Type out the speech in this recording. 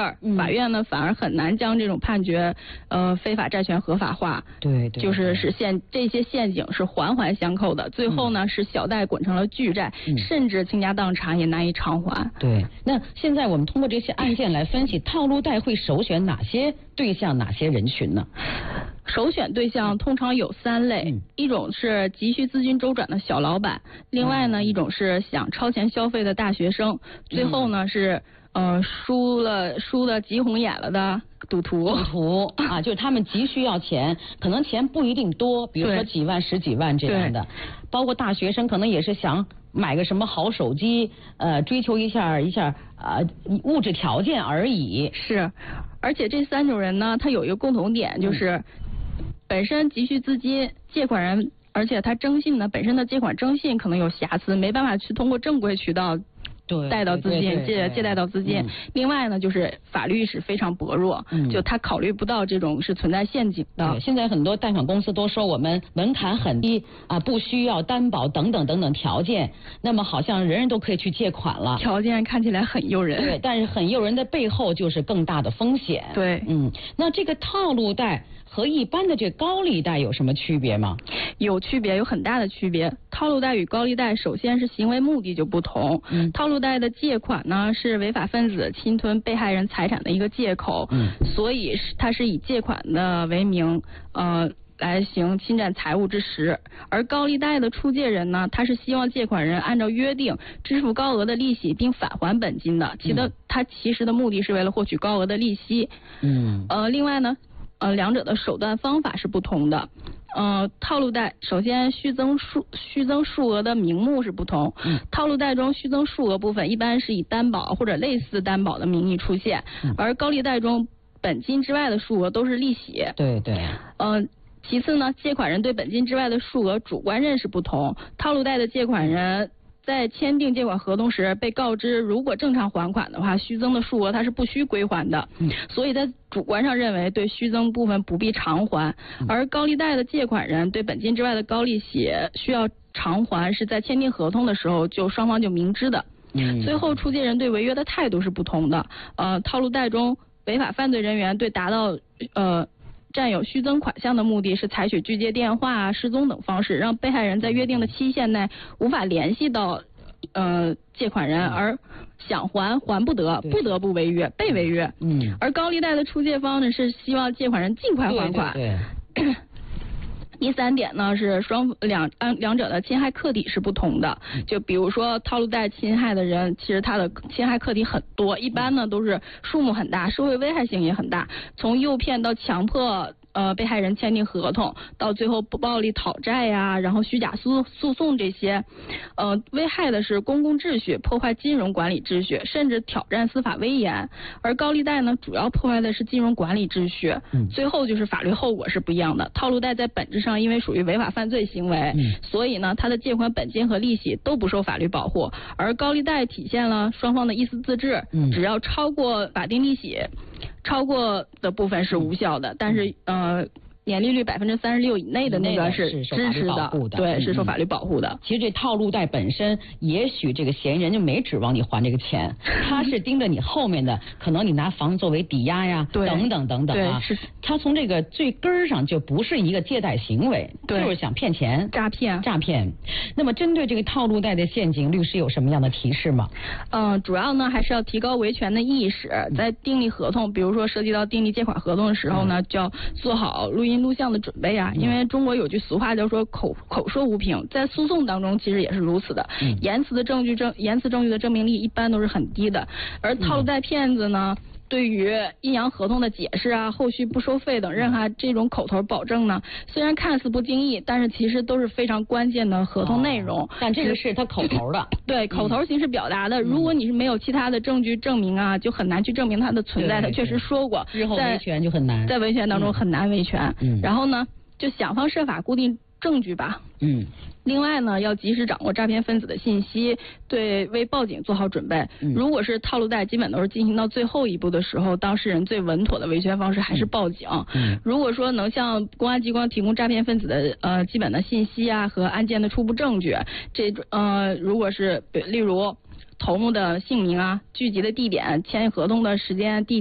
儿，法院呢反而很难将这种判决非法债权合法化。 对， 就是这些陷阱是环环相扣的，最后呢是小贷滚成了巨债，甚至倾家荡产也难以偿还。 对，那现在我们通过这些案件来分析，套路贷会首选哪些对象、哪些人群呢？ 首选对象通常有3类，一种是急需资金周转的小老板，另外呢一种是想超前消费的大学生，最后呢是输的急红眼了的赌徒啊，就是他们急需要钱，可能钱不一定多，比如说几万、10几万这样的，包括大学生可能也是想买个什么好手机，追求一下物质条件而已。 是，而且这3种人呢，他有一个共同点，就是本身急需资金，借款人，而且他征信呢，本身的借款征信可能有瑕疵，没办法去通过正规渠道贷到资金，借贷到资金。另外呢，就是法律意识非常薄弱，就他考虑不到这种是存在陷阱的。 现在很多贷款公司都说我们门槛很低啊，不需要担保等等条件，那么好像人人都可以去借款了。 条件看起来很诱人， 对，但是很诱人的背后就是更大的风险。 对， 那这个套路贷和一般的这高利贷有什么区别吗？ 有区别，有很大的区别。套路贷与高利贷首先是行为目的就不同。套路贷的借款呢是违法分子侵吞被害人财产的一个借口，所以它是以借款的为名来行侵占财物之实。而高利贷的出借人呢，他是希望借款人按照约定支付高额的利息并返还本金的，他其实的目的是为了获取高额的利息。另外呢两者的手段方法是不同的。套路贷首先虚增数额的名目是不同。套路贷中虚增数额部分一般是以担保或者类似担保的名义出现，而高利贷中本金之外的数额都是利息。 对。 其次呢，借款人对本金之外的数额主观认识不同。套路贷的借款人在签订借款合同时被告知，如果正常还款的话，虚增的数额它是不需归还的，所以在主观上认为对虚增部分不必偿还。而高利贷的借款人对本金之外的高利息需要偿还，是在签订合同的时候双方就明知的。最后出借人对违约的态度是不同的。套路贷中违法犯罪人员对达到占有虚增款项的目的是采取拒接电话、失踪等方式，让被害人在约定的期限内无法联系到借款人，而想还不得，不得不违约，被违约。而高利贷的出借方呢是希望借款人尽快还款。 对。 第3点呢是两者的侵害客体是不同的。就比如说套路贷侵害的人，其实他的侵害客体很多，一般呢都是数目很大，社会危害性也很大，从诱骗到强迫被害人签订合同，到最后不暴力讨债呀，然后虚假诉讼这些，危害的是公共秩序，破坏金融管理秩序，甚至挑战司法威严。而高利贷呢，主要破坏的是金融管理秩序，最后就是法律后果是不一样的。套路贷在本质上因为属于违法犯罪行为，所以呢，它的借款本金和利息都不受法律保护，而高利贷体现了双方的意思自治，只要超过法定利息，超过的部分是无效的，但是年利率36%以内的那个是支持的，对，是受法律保护的。 其实这套路贷本身，也许这个嫌疑人就没指望你还这个钱，他是盯着你后面的，可能你拿房子作为抵押呀，等等啊。他从这个最根儿上就不是一个借贷行为，就是想骗钱、 诈骗。 那么针对这个套路贷的陷阱，律师有什么样的提示吗？ 主要呢还是要提高维权的意识，在订立合同，比如说涉及到订立借款合同的时候呢，就要做好录音录像的准备啊。因为中国有句俗话叫说口说无凭，在诉讼当中其实也是如此的。言辞证据的证明力一般都是很低的，而套路贷骗子呢，对于阴阳合同的解释啊、后续不收费等任何这种口头保证呢，虽然看似不经意，但是其实都是非常关键的合同内容。 但这个是他口头的， 对，口头形式表达的。如果你是没有其他的证据证明啊，就很难去证明它的存在。他确实说过， 日后维权就很难， 在维权当中很难维权。然后呢，就想方设法固定证据吧。另外呢，要及时掌握诈骗分子的信息，为报警做好准备。如果是套路贷，基本都是进行到最后一步的时候，当事人最稳妥的维权方式还是报警。如果说能向公安机关提供诈骗分子的基本的信息啊和案件的初步证据，如果是例如头目的姓名啊、聚集的地点、签合同的时间、地